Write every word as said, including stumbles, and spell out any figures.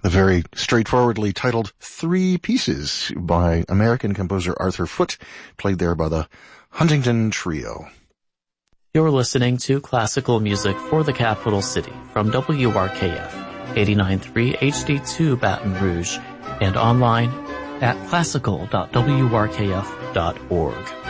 The very straightforwardly titled Three Pieces by American composer Arthur Foote, played there by the Huntington Trio. You're listening to classical music for the capital city from W R K F, eighty-nine point three H D two Baton Rouge, and online at classical dot w r k f dot org.